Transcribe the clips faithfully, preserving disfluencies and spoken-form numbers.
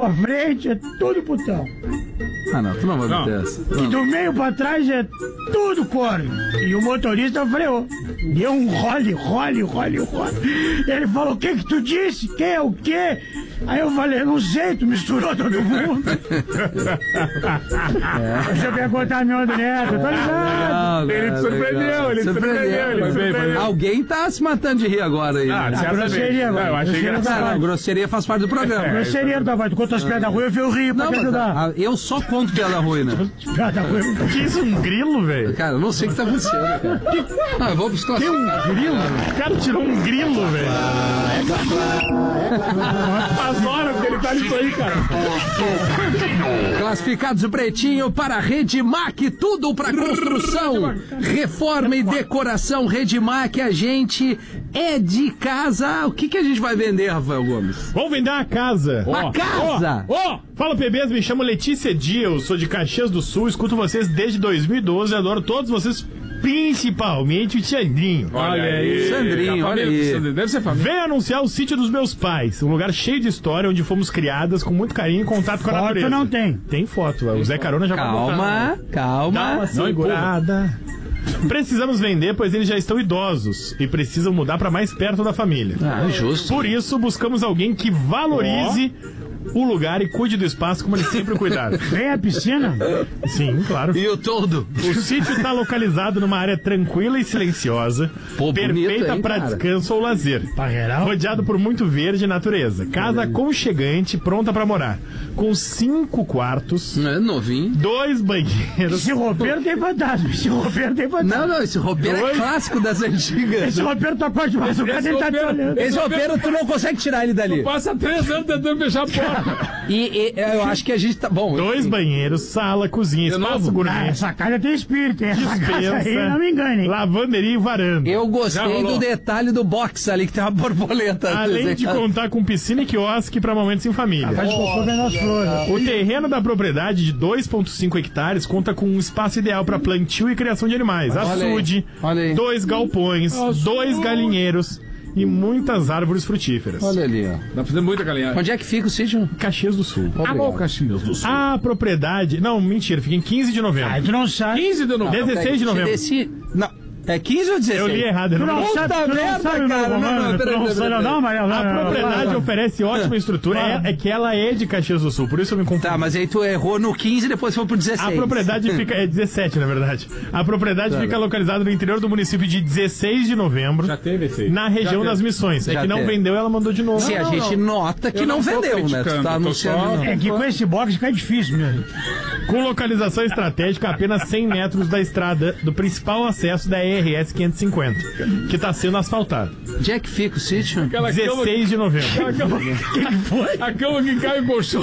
pra frente é tudo putão. Ah, não, tu não vai meter essa. E do meio pra trás é tudo corno. E o motorista freou. Deu um role, role, role, role. Ele falou, o que que tu disse? Que é o quê? Aí eu falei, não sei, tu misturou todo mundo. É. Você quer contar meu do Neto, tô ligado. Ele te surpreendeu, ele te surpreendeu. Ele surpreendeu. Alguém tá se matando de rir agora aí. Ah, né? A grosseria agora. Não, eu achei engraçado. Não, grosseria faz parte do programa. É, grosseria, tá, vai. Tu conta as piadas ruins, eu rio pra Não, te mas ajudar. a- eu só conto piada ruim, né? Piada ruim. Que isso, um grilo, velho? Cara, eu não sei o que tá acontecendo, cara. Ah, eu vou buscar Tem um grilo? O cara tirou um grilo, velho. Adoro que ele tá nisso aí, cara. Classificados o Pretinho para a Redmac, tudo para construção, reforma e decoração. Redmac, a gente é de casa. O que que a gente vai vender, Rafael Gomes? Vamos vender uma casa. Uma Ó, casa? Ó, ó. Fala, P Bs, me chamo Letícia Dia, eu sou de Caxias do Sul, escuto vocês desde dois mil e doze, adoro todos vocês, principalmente o Tiandrinho. Olha aí. Sandrinho, olha aí. Deve ser família. Venho anunciar o sítio dos meus pais, um lugar cheio de história, onde fomos criadas com muito carinho e contato com a Foto natureza. não tem. Tem foto, o Zé Carona já vai botar. Calma, Dá calma. uma segurada. Precisamos vender, pois eles já estão idosos e precisam mudar para mais perto da família. Ah, justo. Por isso, buscamos alguém que valorize o lugar e cuide do espaço como eles sempre cuidaram. Vem a piscina? Sim, claro. E o todo? O sítio está localizado numa área tranquila e silenciosa, Pô, bonito, perfeita hein, para cara? descanso ou lazer. Parreiral? Rodeado por muito verde e natureza. Casa aconchegante, pronta para morar. Com cinco quartos, É novinho. dois banheiros. Esse roupeiro tem fantasma. Esse roupeiro tem fantasma. Não, não, esse roupeiro é Dois. clássico das antigas. Esse roupeiro tá com de madrugada, Esse ele tá te roupeiro- olhando. Esse roupeiro, tu não consegue tirar ele dali. Passa três anos tentando fechar a porta. E, e eu acho que a gente tá... Bom, Dois banheiros, sala, cozinha, espaço novo? Ah, gourmet, essa casa tem espírito, hein? Essa casa aí, não me engane, hein? lavanderia e varanda. eu Já gostei rolou. do detalhe do box ali, que tem uma borboleta. Além de contar com piscina e quiosque para momentos em família. Faz cocô vendo as flores. O terreno da propriedade de dois vírgula cinco hectares conta com um espaço ideal para plantio e criação de animais. Olha aí, Açude, olha aí. dois galpões, dois galinheiros e muitas árvores frutíferas. Olha ali, ó. Dá pra fazer muita galinhagem. Onde é que fica o sítio? Caxias do Sul. Alô, Caxias do Sul. A propriedade... Não, mentira, fica em quinze de novembro. Ah, tu não sabe. quinze de novembro. dezesseis de novembro. Desse... Não, é quinze ou dezesseis? Eu li errado. eu Tu não não lembro. sabe, tu não merda, sabe, meu cara. Não, comando, não, tu peraí, não peraí, sabe, peraí. não, Maria. A propriedade oferece ótima estrutura. É, é que ela é de Caxias do Sul, por isso eu me confundi. Tá, mas aí tu errou no quinze e depois foi pro dezesseis. A propriedade fica... É dezessete, na verdade. A propriedade Tá, fica tá. localizada no interior do município de dezesseis de novembro, Já teve esse aí. na região Já das teve. Missões. É Já que não teve. vendeu, ela mandou de novo. Se a Não, gente não. nota que Eu não, não tô vendeu, né? Tu criticando, tá tô anunciando. só- não. É que com esse box fica difícil mesmo. Com localização estratégica a apenas cem metros da estrada do principal acesso da R S quinhentos e cinquenta, que está sendo asfaltado. Onde é que fica o sítio? Aquela dezesseis de novembro. cama, a cama, que foi? a cama que cai em colchão.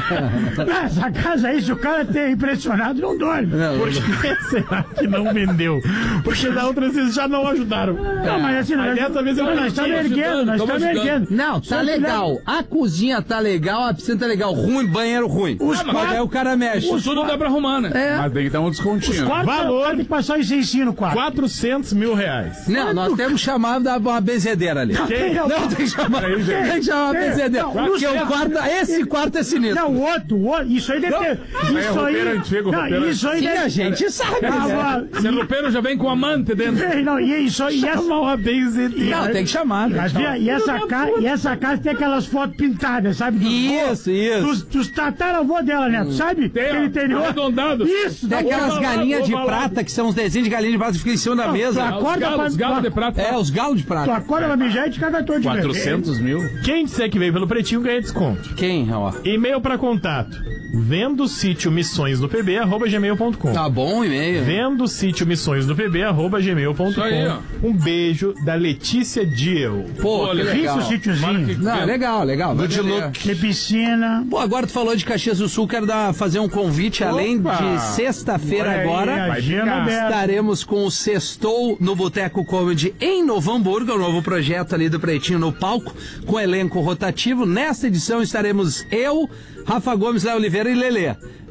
Essa casa aí, se o cara ter impressionado, não dorme. Por que será que não vendeu? Porque da outra vez já não ajudaram. Não, mas assim, Aí nós, dessa vez eu nós não estamos tinha erguendo, nós estamos estamos ajudando. erguendo. Não, Só tá que legal. A cozinha tá legal, a piscina tá legal. Ruim, banheiro ruim. Os Mas quatro- aí o cara mexe. Isso tudo dá pra arrumar, né? É. Mas tem que dar um descontinho. Quarto, Valor. tem que passar isso em ensino, quarto. quatrocentos mil reais. Não, nós temos que chamar da- uma benzedeira ali. Quem? Não, tem que chamar, tem que chamar uma benzedeira. Não, Porque não, o quarto, esse quarto é sinistro. Não, o outro, o outro, isso aí deve ter. Isso aí. roupeiro antigo, não, roupeiro isso aí Sim, deve a gente sabe. Ah, né? lá, Esse roupeiro já vem com amante dentro. e- Não, e isso aí. E essa, Uma benzedeira. Não, tem que chamar. tem que Mas, chamar. vê, e, essa ca, e essa casa tem aquelas fotos pintadas, sabe? Dos Isso, vô- isso. Dos, dos tataravô dela, Neto, sabe? Tem, ó, Aquele interior. arredondado. Isso, Tem da- aquelas Vou falar, galinhas vou de falar. prata, que são os desenhos de galinha de prata que ficam em cima da mesa. tu Os acorda galos, pra- os galos de prata. É, os galos de Tu prata. acorda pra mijar e te caga todo de vez. quatrocentos mil? Quem disser que veio pelo Pretinho ganha desconto. Quem, ó? E-mail para contato. Vendo o sítio missões do pb arroba gmail ponto com. Tá bom o e-mail. Vendo o sítio missões do pb arroba gmail ponto Isso aí, ó. com. Um beijo da Letícia Diel. Pô, que legal. Rico sítiozinho. Não, legal, legal. Vai vender. Tem piscina. Pô, agora tu falou de Caxias do Sul, quero dar, fazer um convite, além de sexta-feira Olha aí, agora, agenda aberta. estaremos com o Sextou no Boteco Comedy em Novo Hamburgo, é o novo projeto ali do Pretinho no palco, com elenco rotativo. Nesta edição estaremos eu, Rafa Gomes, Léo Oliveira e Lelê.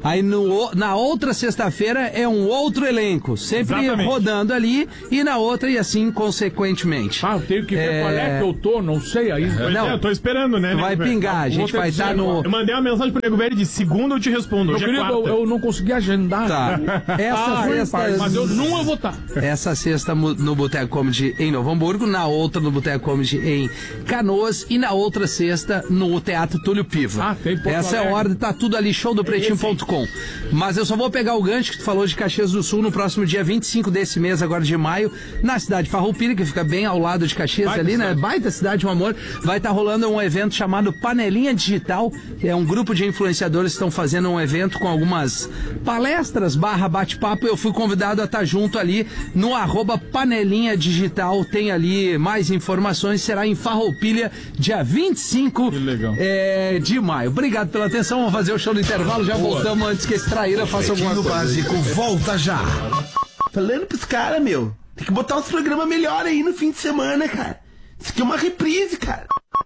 Aí no, na outra sexta-feira é um outro elenco, sempre Exatamente. rodando ali, e na outra e assim consequentemente. Ah, eu tenho que ver É. qual é que eu tô, não sei ainda. Pois Não. é, eu tô esperando, né? Vai Nego Velho? pingar, a Eu vou gente ter vai que estar dizer, no... Eu mandei uma mensagem pro Nego Velho de segunda eu te respondo. Meu Hoje é querido, eu, quarta. eu não consegui agendar. Tá. Essa Ah, sexta... mas eu não vou estar. Essa sexta mu- no Boteco Comedy em Novo Hamburgo, na outra no Boteco Comedy em Canoas e na outra sexta no Teatro Túlio Piva. Ah, tem Porto Essa é a Alegre. ordem, tá tudo ali, show do pretinho ponto com. Mas eu só vou pegar o gancho que tu falou de Caxias do Sul no próximo dia vinte e cinco desse mês, agora de maio, na cidade de Farroupilha, que fica bem ao lado de Caxias Baita ali, né? cidade. Baita cidade, um amor. Vai estar rolando um evento chamado Panelinha Digital. É um grupo de influenciadores que estão fazendo um evento com algumas palestras barra bate-papo. Eu fui convidado a estar junto ali no arroba Panelinha Digital. Tem ali mais informações. Será em Farroupilha, dia vinte e cinco Que legal. é, de maio. Obrigado pela atenção. Vamos fazer o show do intervalo. Já voltamos antes que esse traíra faça alguma Pretinho coisa. Básico volta já. Falando pros caras, meu, tem que botar uns programas melhor aí no fim de semana, cara. Isso aqui é uma reprise, cara.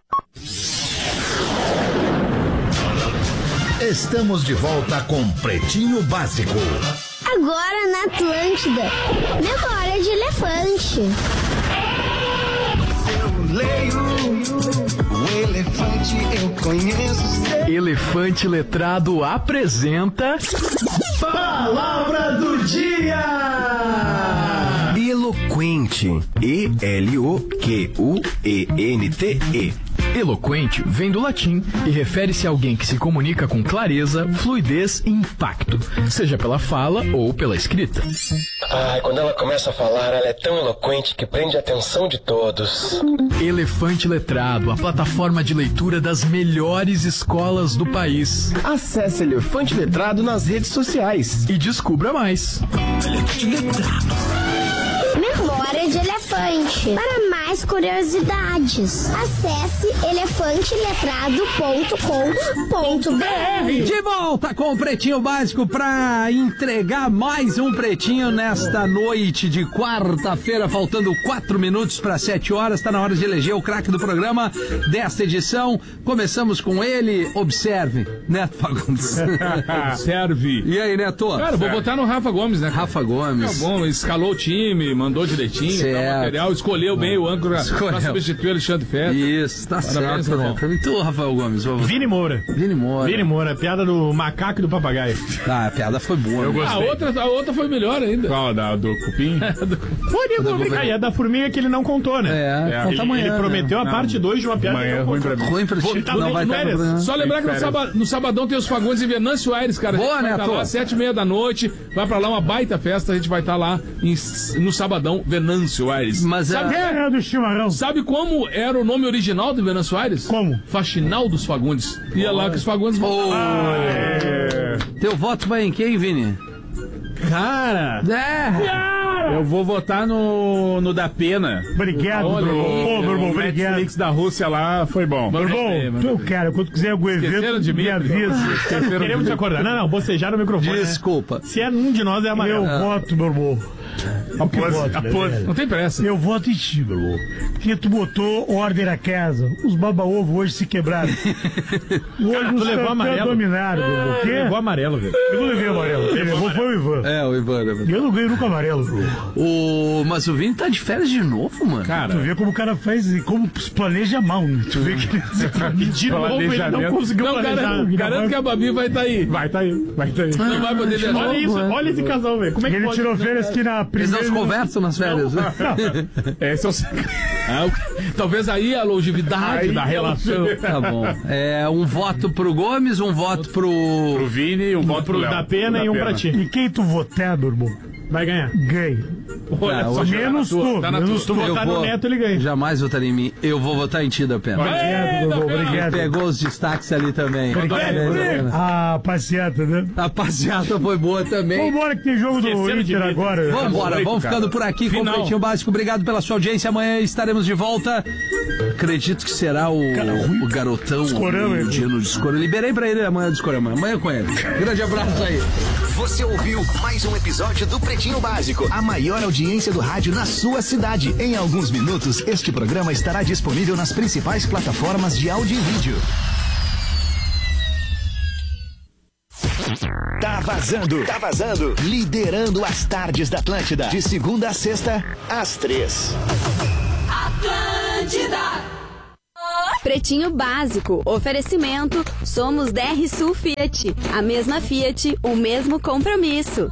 Estamos de volta com Pretinho Básico. Agora na Atlântida, memória de elefante. Eu leio, o elefante eu conheço. Elefante Letrado apresenta Palavra do dia! Eloquente. E L O Q U E N T E. eloquente vem do latim e refere-se a alguém que se comunica com clareza, fluidez e impacto, seja pela fala ou pela escrita. Ai, quando ela começa a falar, ela é tão eloquente que prende a atenção de todos. Elefante Letrado, a plataforma de leitura das melhores escolas do país. Acesse Elefante Letrado nas redes sociais. E descubra mais. Memória de elefante. Para mais curiosidades, acesse elefante letrado ponto com ponto b r. De volta com o Pretinho Básico para entregar mais um Pretinho nesta noite de quarta-feira, faltando quatro minutos para sete horas. Está na hora de eleger o craque do programa desta edição. Começamos com ele. Observe, Neto Fagundes. Serve. E aí, Neto? Cara, eu vou botar no Rafa Gomes, né? Rafa Gomes. Tá bom, escalou o time, mandou direitinho, Certo. dá o material, escolheu bem o âncora Escolheu. para substituir o Alexandre Feta. Isso, tá Parabéns, certo, Rafael. né? Então, Rafael Gomes, vamos. Vini Moura. Vini Moura. Vini Moura, piada do macaco e do papagaio. Ah, a piada foi boa. Eu né? A gostei. outra, a outra foi melhor ainda. Qual? Da, do cupim? Ah, e a da formiga que ele não contou, né? É, conta ele, amanhã, ele prometeu né? a parte dois de uma piada que ele não contou. Ruim pra ti. Ele tá Não bem vai de estar no férias. programa. Só lembrar que no, saba- no sabadão tem os Fagundes em Venâncio Aires, cara. A gente Boa, vai Neto. estar lá às sete e meia da noite. Vai pra lá uma baita festa. A gente vai estar lá em- no sabadão, Venâncio Aires. Mas sabe, é- É do chimarrão. sabe como era o nome original do Venâncio Aires? Como? Faxinal dos Fagundes. Ia lá que os Fagundes vão. Teu voto vai em quem, Vini? Cara, É. eu vou votar no, no da Pena. Obrigado, Olha, meu irmão. Ô, meu irmão, O obrigado. Netflix da Rússia lá foi bom. Meu irmão, tu, cara, quando quiser algum Esqueceram evento, de mim, me avisa. Queremos te acordar. Não, não, bocejar no microfone. né? Desculpa. Se é um de nós, é Eu amarelo. voto, meu irmão. Apose, voto, né, apose. velho? Não tem pressa. Eu voto em ti, meu irmão. Porque tu botou ordem na casa. Os baba-ovo hoje se quebraram. Hoje tu os levou cantão amarelo? dominaram, meu irmão. O quê? Levou amarelo, velho. Eu não levei amarelo. Quem levou foi o Ivan. É, o Ivan. Eu não ganho nunca amarelo, meu irmão. O... Mas o Vini tá de férias de novo, mano. Tu Cara, vê como o cara faz e como se planeja mal, né? Tu vê que de novo ele não planejamento. conseguiu Não, planejar. garanto, garanto que a Babi vai estar aí. Vai tá aí, vai tá aí. Não vai poder viajar. Olha isso, é. olha esse casal, velho. Como é que ele pode? tirou férias aqui na Eles primeira... não se conversam nas férias, né? Esse é o segredo. Ah, o- talvez aí a longevidade Aí da é relação. Tá bom. É um voto pro Gomes, um voto pro... Pro Vini, um voto pro da Pena e um pra ti. E quem tu votar, meu irmão, Vai ganhar. ganha. Olha Ah, só, hoje- Menos tá na tua, tu, tá na menos tua. tu. Tu votar no Neto, ele ganha. Jamais votaria em mim. Eu vou votar em ti, da Pena. Obrigado, meu irmão, obrigado. Pegou os destaques ali também. Ah, passeata, né? A passeata foi boa também. Vambora que tem jogo do Esqueceram de Inter mim. agora. Vambora, vamos ficando por aqui com o Final. Pretinho Básico. Obrigado pela sua audiência. Amanhã estaremos de volta. Acredito que será o, o garotão Discorama, o hein? dia no Discorama. Liberei pra ele amanhã Discorama. Amanhã com ele. Grande abraço aí. Você ouviu mais um episódio do Pretinho Básico, a maior audiência do rádio na sua cidade. Em alguns minutos, este programa estará disponível nas principais plataformas de áudio e vídeo. Tá vazando, tá vazando. Liderando as tardes da Atlântida. De segunda a sexta, às três. Atlântida. Pretinho Básico. Oferecimento. Somos D R Sul Fiat. A mesma Fiat, o mesmo compromisso.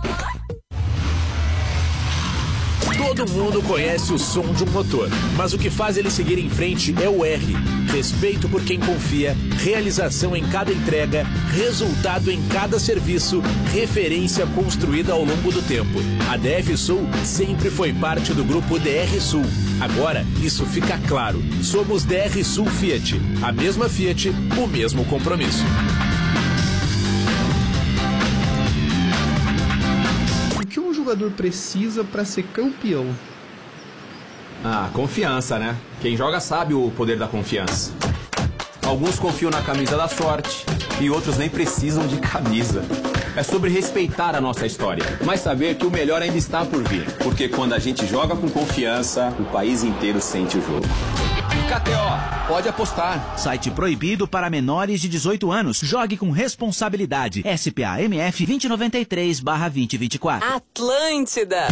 Todo mundo conhece o som de um motor, mas o que faz ele seguir em frente é o R. Respeito por quem confia, realização em cada entrega, resultado em cada serviço, referência construída ao longo do tempo. A D F Sul sempre foi parte do grupo D R Sul. Agora, isso fica claro. Somos D R Sul Fiat. A mesma Fiat, o mesmo compromisso. O que um jogador precisa para ser campeão? Ah, confiança, né? Quem joga sabe o poder da confiança. Alguns confiam na camisa da sorte e outros nem precisam de camisa. É sobre respeitar a nossa história, mas saber que o melhor ainda está por vir. Porque quando a gente joga com confiança, o país inteiro sente o jogo. K T O, pode apostar. Site proibido para menores de dezoito anos. Jogue com responsabilidade. S P A M F vinte e noventa e três barra vinte e vinte e quatro. Atlântida.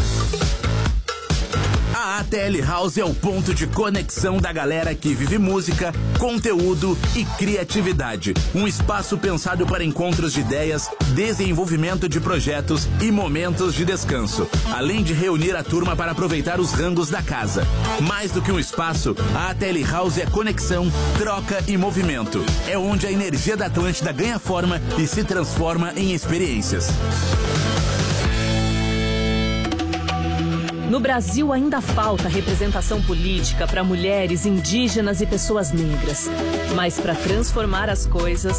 A A T L House é o ponto de conexão da galera que vive música, conteúdo e criatividade. Um espaço pensado para encontros de ideias, desenvolvimento de projetos e momentos de descanso. Além de reunir a turma para aproveitar os rangos da casa. Mais do que um espaço, a A T L House é conexão, troca e movimento. É onde a energia da Atlântida ganha forma e se transforma em experiências. No Brasil ainda falta representação política para mulheres, indígenas e pessoas negras. Mas para transformar as coisas,